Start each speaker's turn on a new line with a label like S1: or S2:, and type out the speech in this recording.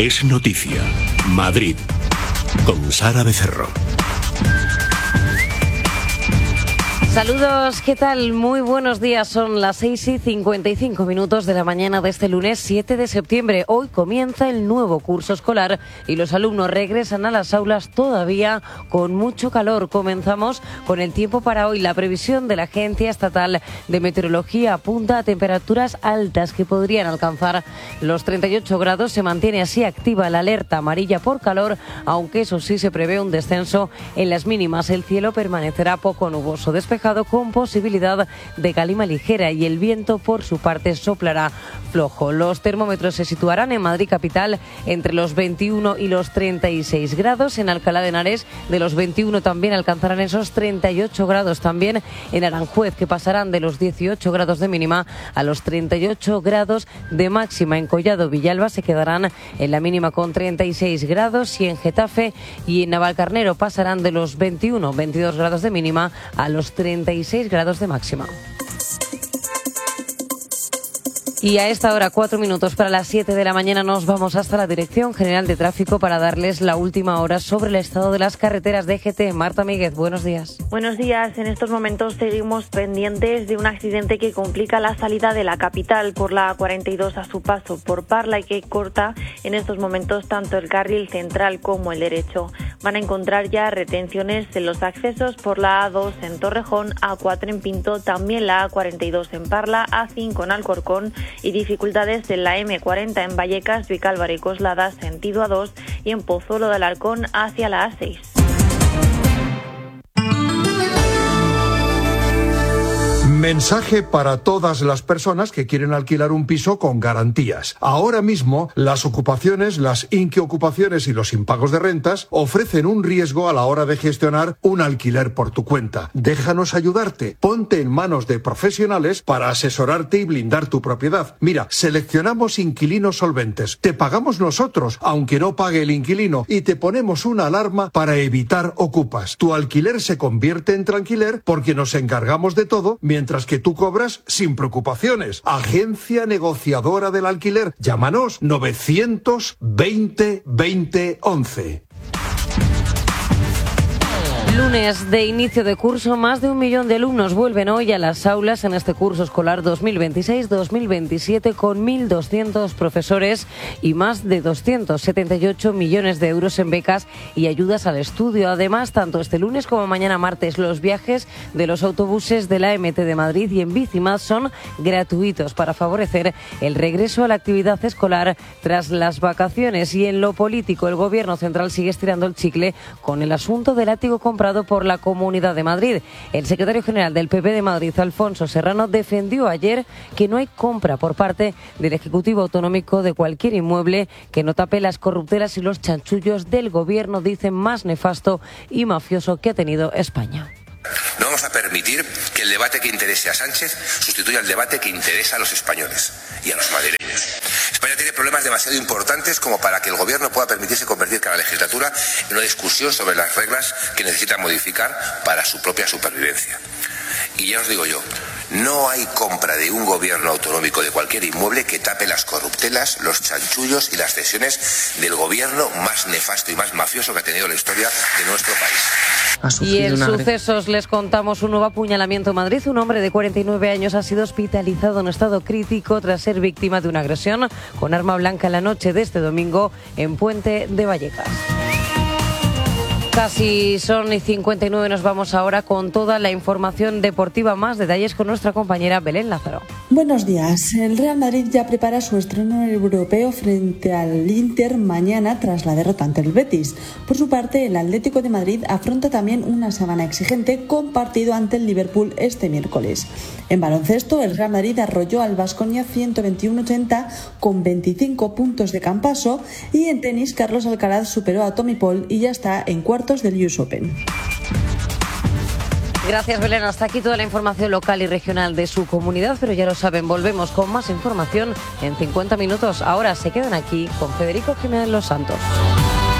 S1: Es noticia. Madrid. Con Sara Becerro.
S2: Saludos, ¿qué tal? Muy buenos días, son las 6:55 de la mañana de este lunes 7 de septiembre. Hoy comienza el nuevo curso escolar y los alumnos regresan a las aulas todavía con mucho calor. Comenzamos con el tiempo para hoy. La previsión de la Agencia Estatal de Meteorología apunta a temperaturas altas que podrían alcanzar los 38 grados. Se mantiene así activa la alerta amarilla por calor, aunque eso sí se prevé un descenso en las mínimas. El cielo permanecerá poco nuboso, despejado con posibilidad de calima ligera y el viento por su parte soplará flojo. Los termómetros se situarán en Madrid capital entre los 21 y los 36 grados. En Alcalá de Henares de los 21 también alcanzarán esos 38 grados. También en Aranjuez, que pasarán de los 18 grados de mínima a los 38 grados de máxima. En Collado Villalba se quedarán en la mínima con 36 grados y en Getafe y en Navalcarnero pasarán de los 22 grados de mínima a los 36 grados de máxima. Y a esta hora, 4 minutos para las 7 de la mañana, nos vamos hasta la Dirección General de Tráfico para darles la última hora sobre el estado de las carreteras de DGT. Marta Míguez, buenos días.
S3: Buenos días. En estos momentos seguimos pendientes de un accidente que complica la salida de la capital por la A42 a su paso por Parla y que corta en estos momentos tanto el carril central como el derecho. Van a encontrar ya retenciones en los accesos por la A2 en Torrejón, A4 en Pinto, también la A42 en Parla, A5 en Alcorcón y dificultades en la M40 en Vallecas, Vicálvaro y Coslada, sentido A2 y en Pozuelo de Alarcón hacia la A6.
S4: Mensaje para todas las personas que quieren alquilar un piso con garantías. Ahora mismo, las ocupaciones, las inquiocupaciones y los impagos de rentas ofrecen un riesgo a la hora de gestionar un alquiler por tu cuenta. Déjanos ayudarte. Ponte en manos de profesionales para asesorarte y blindar tu propiedad. Mira, seleccionamos inquilinos solventes. Te pagamos nosotros, aunque no pague el inquilino, y te ponemos una alarma para evitar ocupas. Tu alquiler se convierte en tranquiler porque nos encargamos de todo mientras que tú cobras sin preocupaciones. Agencia negociadora del alquiler. Llámanos 920 20 11.
S2: Lunes de inicio de curso, más de 1 millón de alumnos vuelven hoy a las aulas en este curso escolar 2026-2027 con 1.200 profesores y más de 278 millones de euros en becas y ayudas al estudio. Además, tanto este lunes como mañana martes, los viajes de los autobuses de la AMT de Madrid y en Bicimás son gratuitos para favorecer el regreso a la actividad escolar tras las vacaciones. Y en lo político, el Gobierno central sigue estirando el chicle con el asunto del látigo comprado por la Comunidad de Madrid. El secretario general del PP de Madrid, Alfonso Serrano, defendió ayer que no hay compra por parte del Ejecutivo Autonómico de cualquier inmueble que no tape las corruptelas y los chanchullos del Gobierno, dicen, más nefasto y mafioso que ha tenido España.
S5: No vamos a permitir que el debate que interese a Sánchez sustituya el debate que interesa a los españoles y a los madrileños. España tiene problemas demasiado importantes como para que el Gobierno pueda permitirse convertir cada legislatura en una discusión sobre las reglas que necesita modificar para su propia supervivencia. Y ya os digo yo, no hay compra de un gobierno autonómico de cualquier inmueble que tape las corruptelas, los chanchullos y las cesiones del gobierno más nefasto y más mafioso que ha tenido la historia de nuestro país.
S2: Y en sucesos les contamos un nuevo apuñalamiento en Madrid. Un hombre de 49 años ha sido hospitalizado en estado crítico tras ser víctima de una agresión con arma blanca en la noche de este domingo en Puente de Vallecas. Casi son 59, nos vamos ahora con toda la información deportiva. Más detalles con nuestra compañera Belén Lázaro.
S6: Buenos días. El Real Madrid ya prepara su estreno europeo frente al Inter mañana tras la derrota ante el Betis. Por su parte, el Atlético de Madrid afronta también una semana exigente con partido ante el Liverpool este miércoles. En baloncesto, el Real Madrid arrolló al Baskonia 121-80 con 25 puntos de Campaso y en tenis, Carlos Alcaraz superó a Tommy Paul y ya está en cuartos del US Open.
S2: Gracias, Belén. Hasta aquí toda la información local y regional de su comunidad, pero ya lo saben, volvemos con más información en 50 minutos. Ahora se quedan aquí con Federico Jiménez Los Santos.